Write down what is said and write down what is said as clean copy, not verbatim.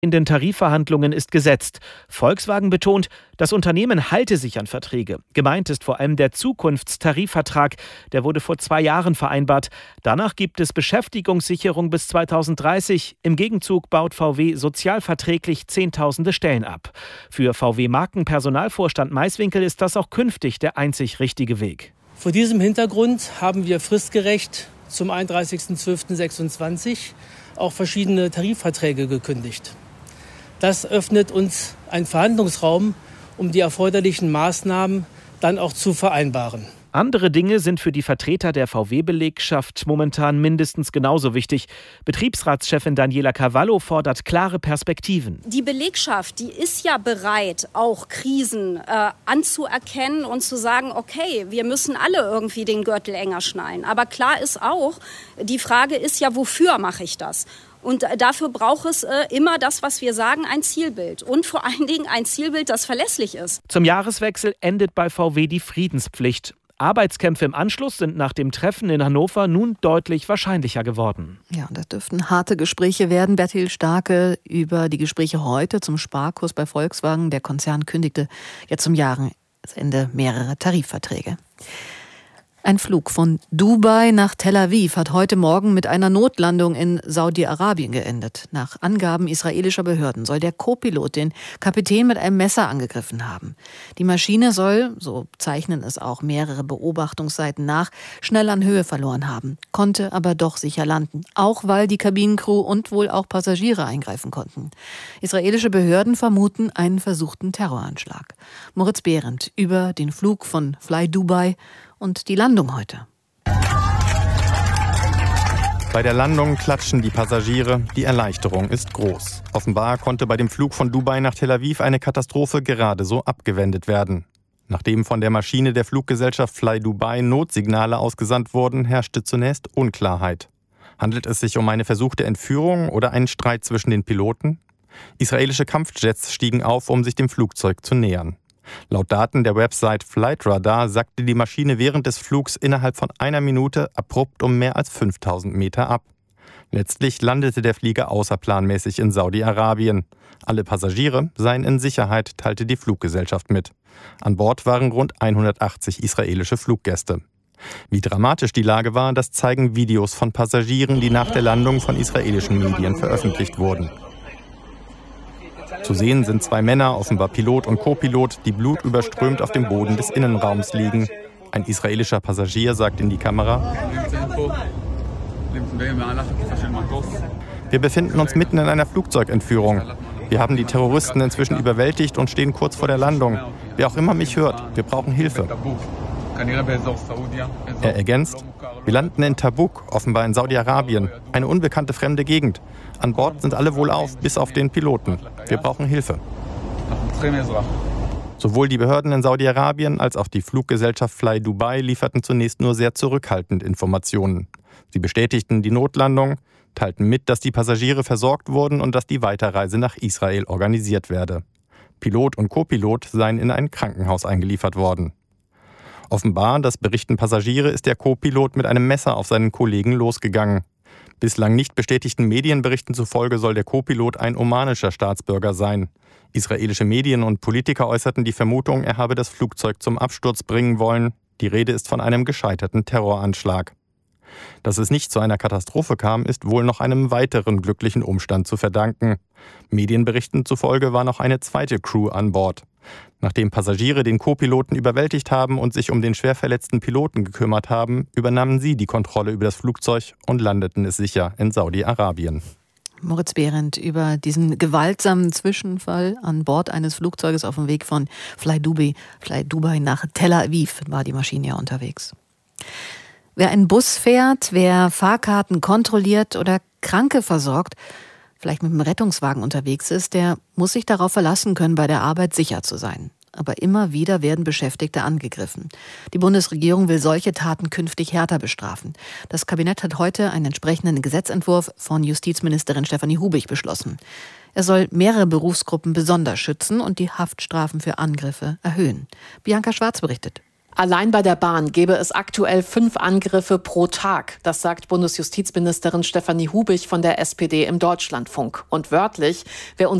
In den Tarifverhandlungen ist gesetzt. Volkswagen betont, das Unternehmen halte sich an Verträge. Gemeint ist vor allem der Zukunftstarifvertrag. Der wurde vor 2 Jahren vereinbart. Danach gibt es Beschäftigungssicherung bis 2030. Im Gegenzug baut VW sozialverträglich Zehntausende Stellen ab. Für VW-Markenpersonalvorstand Maiswinkel ist das auch künftig der einzig richtige Weg. Vor diesem Hintergrund haben wir fristgerecht zum 31.12.26 auch verschiedene Tarifverträge gekündigt. Das öffnet uns einen Verhandlungsraum, um die erforderlichen Maßnahmen dann auch zu vereinbaren. Andere Dinge sind für die Vertreter der VW-Belegschaft momentan mindestens genauso wichtig. Betriebsratschefin Daniela Cavallo fordert klare Perspektiven. Die Belegschaft, die ist ja bereit, auch Krisen anzuerkennen und zu sagen, okay, wir müssen alle irgendwie den Gürtel enger schnallen. Aber klar ist auch, die Frage ist ja, wofür mache ich das? Und dafür braucht es immer das, was wir sagen, ein Zielbild. Und vor allen Dingen ein Zielbild, das verlässlich ist. Zum Jahreswechsel endet bei VW die Friedenspflicht. Arbeitskämpfe im Anschluss sind nach dem Treffen in Hannover nun deutlich wahrscheinlicher geworden. Ja, das dürften harte Gespräche werden. Bertil Starke über die Gespräche heute zum Sparkurs bei Volkswagen. Der Konzern kündigte jetzt zum Jahresende mehrere Tarifverträge. Ein Flug von Dubai nach Tel Aviv hat heute Morgen mit einer Notlandung in Saudi-Arabien geendet. Nach Angaben israelischer Behörden soll der Co-Pilot den Kapitän mit einem Messer angegriffen haben. Die Maschine soll, so zeichnen es auch mehrere Beobachtungsseiten nach, schnell an Höhe verloren haben, konnte aber doch sicher landen, auch weil die Kabinencrew und wohl auch Passagiere eingreifen konnten. Israelische Behörden vermuten einen versuchten Terroranschlag. Moritz Behrendt über den Flug von Fly Dubai und die Landung heute. Bei der Landung klatschen die Passagiere. Die Erleichterung ist groß. Offenbar konnte bei dem Flug von Dubai nach Tel Aviv eine Katastrophe gerade so abgewendet werden. Nachdem von der Maschine der Fluggesellschaft Fly Dubai Notsignale ausgesandt wurden, herrschte zunächst Unklarheit. Handelt es sich um eine versuchte Entführung oder einen Streit zwischen den Piloten? Israelische Kampfjets stiegen auf, um sich dem Flugzeug zu nähern. Laut Daten der Website Flightradar sackte die Maschine während des Flugs innerhalb von 1 Minute abrupt um mehr als 5000 Meter ab. Letztlich landete der Flieger außerplanmäßig in Saudi-Arabien. Alle Passagiere seien in Sicherheit, teilte die Fluggesellschaft mit. An Bord waren rund 180 israelische Fluggäste. Wie dramatisch die Lage war, das zeigen Videos von Passagieren, die nach der Landung von israelischen Medien veröffentlicht wurden. Zu sehen sind 2 Männer, offenbar Pilot und Co-Pilot, die blutüberströmt auf dem Boden des Innenraums liegen. Ein israelischer Passagier sagt in die Kamera: Wir befinden uns mitten in einer Flugzeugentführung. Wir haben die Terroristen inzwischen überwältigt und stehen kurz vor der Landung. Wer auch immer mich hört, wir brauchen Hilfe. Er ergänzt: Wir landen in Tabuk, offenbar in Saudi-Arabien, eine unbekannte fremde Gegend. An Bord sind alle wohlauf, bis auf den Piloten. Wir brauchen Hilfe. Sowohl die Behörden in Saudi-Arabien als auch die Fluggesellschaft Fly Dubai lieferten zunächst nur sehr zurückhaltend Informationen. Sie bestätigten die Notlandung, teilten mit, dass die Passagiere versorgt wurden und dass die Weiterreise nach Israel organisiert werde. Pilot und Co-Pilot seien in ein Krankenhaus eingeliefert worden. Offenbar, das berichten Passagiere, ist der Co-Pilot mit einem Messer auf seinen Kollegen losgegangen. Bislang nicht bestätigten Medienberichten zufolge soll der Co-Pilot ein omanischer Staatsbürger sein. Israelische Medien und Politiker äußerten die Vermutung, er habe das Flugzeug zum Absturz bringen wollen. Die Rede ist von einem gescheiterten Terroranschlag. Dass es nicht zu einer Katastrophe kam, ist wohl noch einem weiteren glücklichen Umstand zu verdanken. Medienberichten zufolge war noch eine zweite Crew an Bord. Nachdem Passagiere den Co-Piloten überwältigt haben und sich um den schwer verletzten Piloten gekümmert haben, übernahmen sie die Kontrolle über das Flugzeug und landeten es sicher in Saudi-Arabien. Moritz Behrendt über diesen gewaltsamen Zwischenfall an Bord eines Flugzeuges auf dem Weg von Fly Dubai nach Tel Aviv war die Maschine ja unterwegs. Wer einen Bus fährt, wer Fahrkarten kontrolliert oder Kranke versorgt, vielleicht mit einem Rettungswagen unterwegs ist, der muss sich darauf verlassen können, bei der Arbeit sicher zu sein. Aber immer wieder werden Beschäftigte angegriffen. Die Bundesregierung will solche Taten künftig härter bestrafen. Das Kabinett hat heute einen entsprechenden Gesetzentwurf von Justizministerin Stefanie Hubig beschlossen. Er soll mehrere Berufsgruppen besonders schützen und die Haftstrafen für Angriffe erhöhen. Bianca Schwarz berichtet. Allein bei der Bahn gäbe es aktuell 5 Angriffe pro Tag. Das sagt Bundesjustizministerin Stefanie Hubich von der SPD im Deutschlandfunk. Und wörtlich, wer uns